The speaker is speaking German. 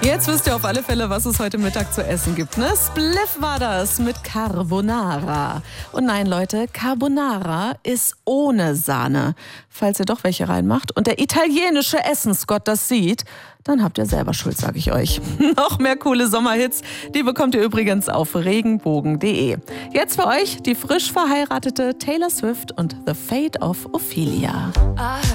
Jetzt wisst ihr auf alle Fälle, was es heute Mittag zu essen gibt, ne? Spliff war das mit Carbonara. Und nein, Leute, Carbonara ist ohne Sahne. Falls ihr doch welche reinmacht und der italienische Essensgott das sieht, dann habt ihr selber Schuld, sag ich euch. Noch mehr coole Sommerhits, die bekommt ihr übrigens auf regenbogen.de. Jetzt für euch die frisch verheiratete Taylor Swift und The Fate of Ophelia.